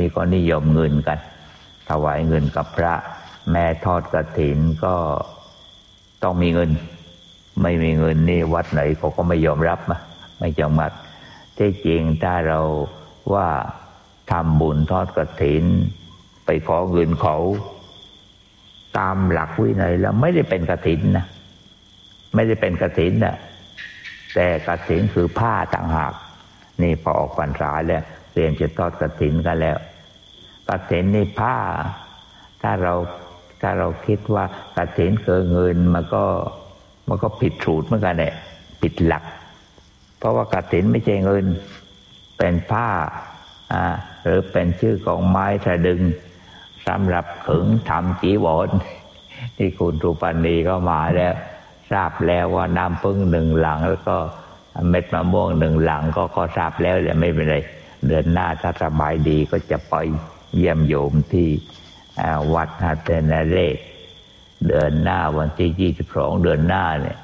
นี้ก็นิยมเงินกันถวายเงินกับพระแม่ทอดกฐินก็ต้องมีเงินไม่มีเงินนี่วัดไหนเขาก็ไม่ยอมรับไม่จำกัดที่จริงถ้าเราว่าทำบุญทอดกฐินไปขอเงินเขาตามหลักวินัยแล้วไม่ได้เป็นกฐินนะไม่ได้เป็นกฐินนะแต่กฐินคือผ้าต่างหากนี่พอออกพรรษาแล้วเตรียมจะทอดกฐินกันแล้วกฐินนี่ผ้าถ้าเราคิดว่ากฐินคือเงินมันก็ผิดสูตรเหมือนกันเนี่ยผิดหลักเพราะว่ากฐินไม่ใช่เงินเป็นผ้าหรือเป็นชื่อของไม้สะดึงสำหรับขึงทำจีวรที่คุณรูปณีก็มาแล้วทราบแล้วว่าน้ำผึ้ง1 หลังแล้วก็เม็ดมะม่วง1 หลังก็ทราบแล้วแต่ไม่เป็นไรเดือนหน้าถ้าสบายดีก็จะไปเยี่ยมโยมที่วัดหาดเทนเรศเดือนหน้าวันที่22เดือนหน้าเนี่ย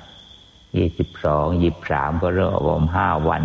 22 23ก็เริ่มผม5 วัน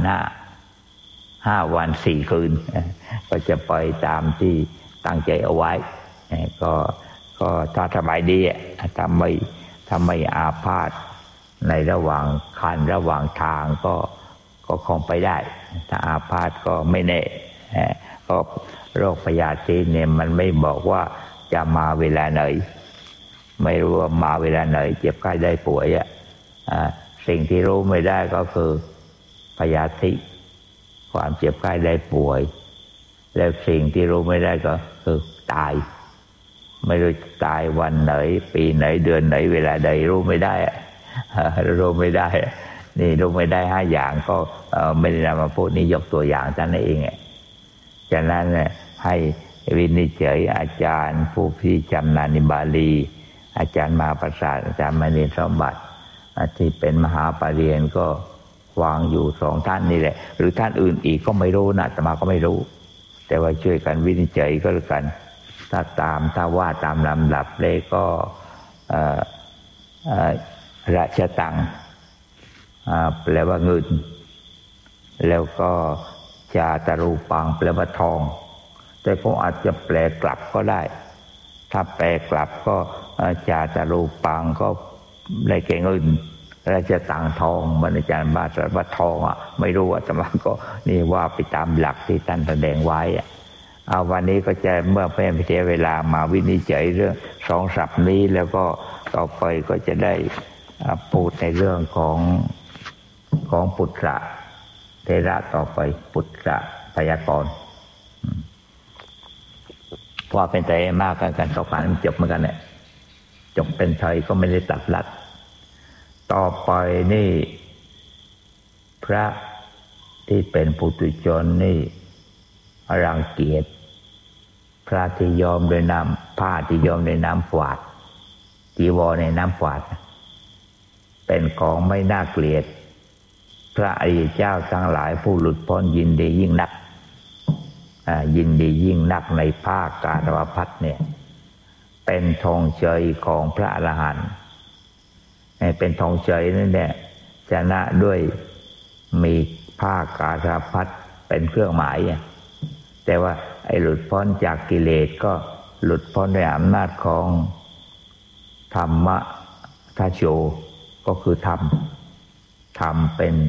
5 วัน4 คืนก็จะไปตามที่ตั้งใจเอาไว้ก็ถ้าสบายดีถ้าไม่อาพาธในระหว่างคันระหว่างทางก็คงไปได้ถ้าอาพาธก็ไม่แน่ก็โรคพยาธิเนี่ยมันไม่บอกว่าจะมาเวลาไหนไม่รู้ว่ามาเวลาไหนเจ็บไข้ได้ป่วยสิ่งที่รู้ไม่ได้ก็คือพยาธิความเจ็บไข้ได้ป่วยแล้วสิ่งที่รู้ไม่ได้ก็คือตายไม่รู้ตายวันไหนปีไหนเดือนไหนเวลาใดรู้ไม่ได้รู้ไม่ได้นี่รู้ไม่ได้5 อย่างก็ไม่ได้นำมาพูดนี่ยกตัวอย่างท่านเองฉะนั้นให้วินิจฉัยอาจารย์ผู้ที่ชำนาญในบาลีอาจารย์มหาประสาทอาจารย์มณีสมบัติที่เป็นมหาปรริญญาก็วางอยู่2 ท่านนี่แหละหรือท่านอื่นอีกก็ไม่รู้นะอาตมาก็ไม่รู้แต่ว่าช่วยกันวินิจฉัยก็แล้วกันถ้าว่าตามลำดับเลยก็ราชตังแปลว่าเงินแล้วก็จาตรูปังแปลว่าทองแต่ก็อาจจะแปลกลับก็ได้ถ้าแปลกลับก็จาตรูปังก็ได้แก่เงินราชตังทองบรรอาจารย์บาสว่าทองไม่รู้อาตมาก็นี่ว่าไปตามหลักที่ท่านแสดงไว้วันนี้ก็จะเมื่อไม่เสียเวลามาวินิจฉัยเรื่อง2 ศัพท์นี้แล้วก็ต่อไปก็จะได้พูดในเรื่องของปุตตะเทระต่อไปปุตตะพยากรณ์ว่าเป็นใจมากกันต่อไปมันจบเหมือนกันเนี่ยจบเป็นไทยก็ไม่ได้ตัดลัดต่อไปนี่พระที่เป็นปุถุชนนี่รังเกียจพระที่ยอมด้วยน้ำผ้าที่ยอมด้วยน้ำฝาดจีวรในน้ำฝาดเป็นของไม่น่าเกลียดพระอริยเจ้าทั้งหลายผู้หลุดพ้นยินดียิ่งนักยินดียิ่งนักในผ้ากาฬวพัสต์เนี่ยเป็นธงชัยของพระอรหันต์เป็นธงชัยนั่นแหละชนะด้วยมีผ้ากาฬวพัสต์เป็นเครื่องหมายแต่ว่าไอ้หลุดพ้นจากกิเลสก็หลุดพ้นด้วยอำนาจของธรรมะทัชโชก็คือธรรม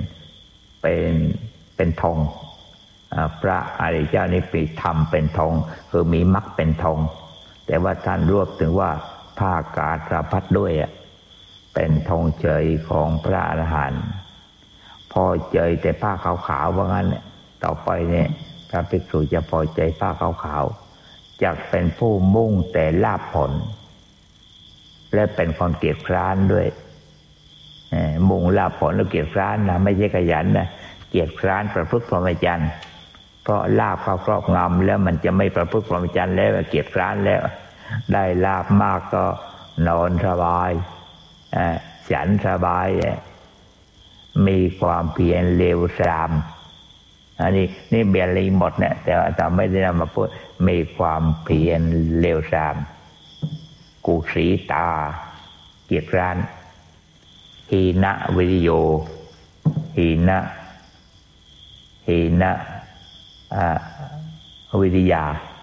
เป็นธงพระอริยเจ้านี่ปีธรรมเป็นธงคือมีมรรคเป็นธงแต่ว่าท่านรวบถึงว่าผ้ากาฬวพัสต์ด้วยเป็นธงเฉยของพระอรหันต์พอใจแต่ผ้าขาวๆว่างั้นต่อไปเนี่ยพระภิกษุจะพอใจผ้าขาวๆจะเป็นผู้มุ่งแต่ลาภผลและเป็นคนเกียจคร้านด้วยมุ่งลาภผลแล้วเกียจคร้านนะไม่ใช่ขยันนะเกียจคร้านประพฤติพรหมจรรย์เพราะลาภเขาครอบงำแล้วมันจะไม่ประพฤติพรหมจรรย์แล้วเกียจคร้านแล้วได้ลาภมากก็นอนสบายฉันสบายมีความเพียรเลวทรามอันนี้เบียนเลยหมดเนี่ยแต่ไม่ได้นำมาพูดมีความเพียรเลวทรามกุสีตาเกียจคร้านหีนะวิริโยหีนะวิริยา